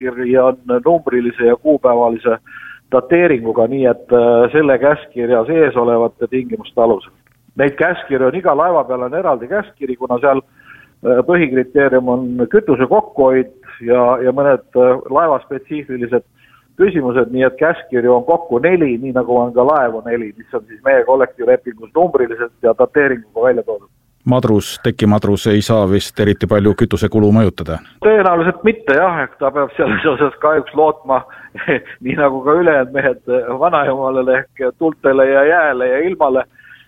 käskkiri on numbrilise ja kuupäevalise dateeringuga, nii et selle käskkirja sees olevate tingimuste alusel. Neid käskkirju on iga laeva peal on eraldi käskkiri, kuna seal põhikriteerium on kütuse kokkuhoid ja mõned laevaspetsiifilised küsimused, nii et käskkirju on kokku 4, nii nagu on ka laevu 4, mis on siis meie kollektiivlepingus numbriliselt ja dateeringuga välja toodud. Madrus, tekimadrus ei saa vist eriti palju kütusekulu mõjutada? Tõenäoliselt mitte jah, ta peab selles osas kahjuks lootma, nii nagu ka ülejäänud mehed vanajumalele ehk tultele ja jääle ja ilmale.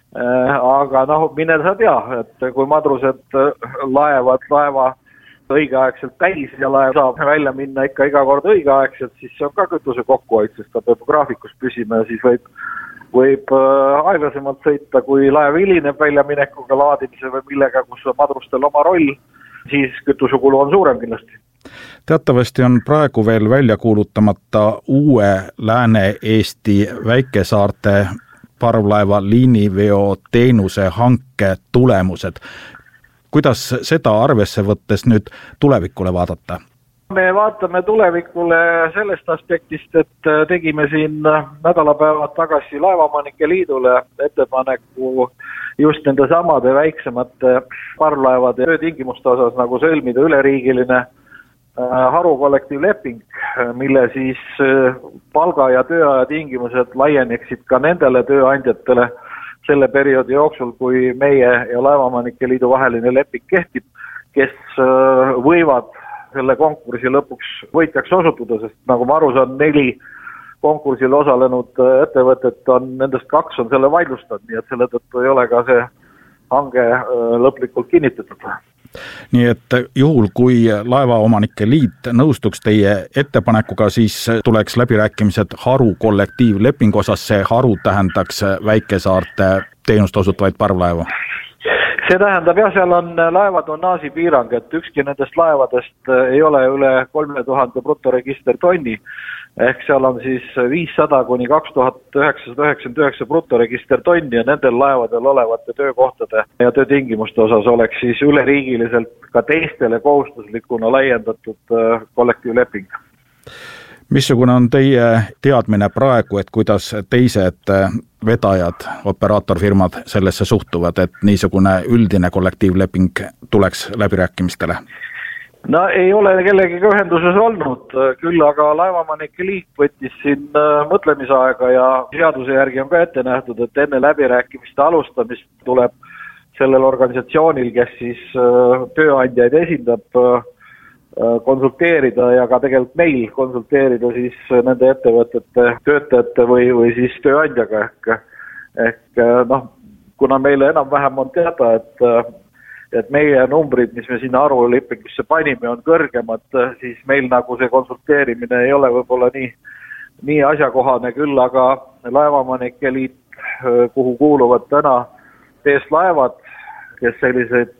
Aga mine sa tea, et kui madrused laevad laeva õigeaegselt täis ja laev saab välja minna ikka iga kord õigeaegselt, siis see on ka kütuse kokkuhoid, sest ta peab graafikus püsima ja siis võib aeglasemalt sõita, kui laev hilineb väljaminekuga laadimise või millega, kus on madrustel oma roll, siis kütusekulu on suurem kindlasti. Teatavasti on praegu veel välja kuulutamata uue Lääne-Eesti väikesaarte parvlaeva liiniveo teenuse hanke tulemused. Kuidas seda arvesse võttes nüüd tulevikule vaadata? Me vaatame tulevikule sellest aspektist, et tegime siin nädalapäevad tagasi Laevaomanike Liidule ettepaneku just nende samade väiksemate parvlaevade töötingimuste osas nagu sõlmida üleriigiline harukollektiivleping, mille siis palga- ja tööaja tingimused laieneksid ka nendele tööandjatele selle perioodi jooksul, kui meie ja Laevaomanike Liidu vaheline leping kehtib, kes võivad selle konkursi lõpuks võitjaks osutuda, sest nagu ma aru saan, 4 konkursil osalenud ettevõtet on, nendest 2 on selle vaidlustanud, nii et selle tõttu ei ole ka see hange lõplikult kinnitatud. Nii et juhul, kui Laevaomanike Liit nõustuks teie ettepanekuga, siis tuleks läbirääkimised haru kollektiivlepingu osas, see haru tähendaks väikesaarte teenust osutavaid parvlaevu? See tähendab jah, seal on laevatonnaaži piirang, et ükski nendest laevadest ei ole üle 3000 brutoregistertonni, ehk seal on siis 500 kuni 2999 brutoregistertonni ja nendel laevadel olevate töökohtade ja töötingimuste osas oleks siis üleriigiliselt ka teistele kohustuslikuna laiendatud kollektiivleping. Missugune on teie teadmine praegu, et kuidas teised vedajad, operaatorfirmad sellesse suhtuvad, et niisugune üldine kollektiivleping tuleks läbirääkimistele? No ei ole kellegiga ühenduses olnud, küll aga Laevaomanike Liit võttis siin mõtlemisaega ja seaduse järgi on ka ette nähtud, et enne läbirääkimiste alustamist tuleb sellel organisatsioonil, kes siis tööandjaid esindab, konsulteerida ja ka tegelikult meil konsulteerida siis nende ettevõtete töötajate või siis tööandjaga ehk kuna meile enam-vähem on teada, et meie numbrid, mis me sinna harulepingusse panime, on kõrgemad, siis meil nagu see konsulteerimine ei ole võib-olla nii asjakohane, küll aga Laevaomanike Liit, kuhu kuuluvad täna TS Laevad, kes selliseid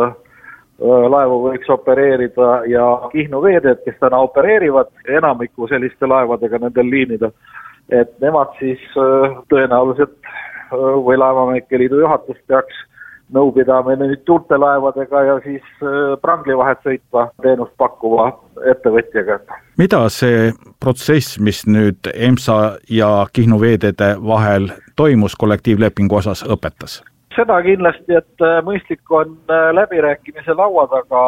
laevu võiks opereerida ja Kihnu Veeteed, kes täna opereerivad enamiku selliste laevadega nendel liinidel, et nemad siis tõenäoliselt või Laevaomanike Liidu juhatus peaks nõu pidama nüüd suurte laevadega ja siis prangli vahet sõitva teenust pakkuva ettevõtjaga. Mida see protsess, mis nüüd EMSA ja Kihnu Veeteede vahel toimus kollektiivlepingu osas, õpetas? Seda kindlasti, et mõistlik on läbirääkimise laua taga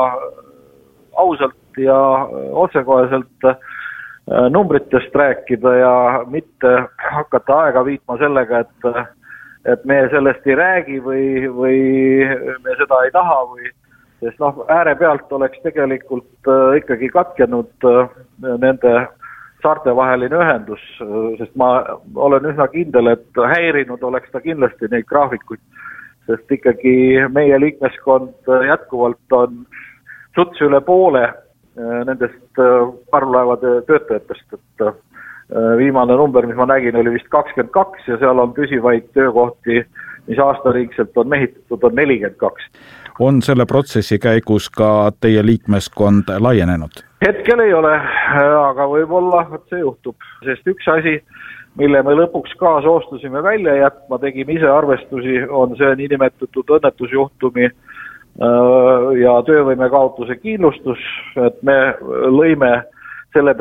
ausalt ja otsekoheselt numbritest rääkida ja mitte hakata aega viitma sellega, et me sellest ei räägi või me seda ei taha sest ääre pealt oleks tegelikult ikkagi katkenud nende saartevaheline ühendus, sest ma olen üsna kindel, et häirinud oleks ta kindlasti neid graafikuid, sest ikkagi meie liikmeskond jätkuvalt on suts üle poole nendest parvlaevade töötajatest, et viimane number, mis ma nägin, oli vist 22 ja seal on püsivaid töökohti, mis aastariikselt on mehitatud, on 42. On selle protsessi käigus ka teie liikmeskond laienenud? Hetkel ei ole, aga võib-olla see juhtub, sest üks asi, mille me lõpuks ka soostusime välja jätma, tegime ise arvestusi, on see niinimetatud õnnetusjuhtumi ja töövõime kaotuse kindlustus, et me lõime selle